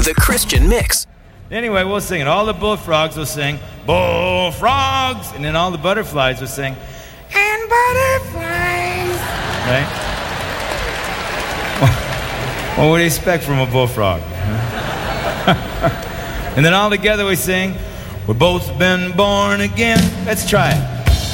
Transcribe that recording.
The Christian Mix. Anyway, we'll sing it. All the bullfrogs will sing, bullfrogs, and then all the butterflies will sing, and butterflies. Right? Well, what do you expect from a bullfrog? And then all together we sing, we've both been born again. Let's try it.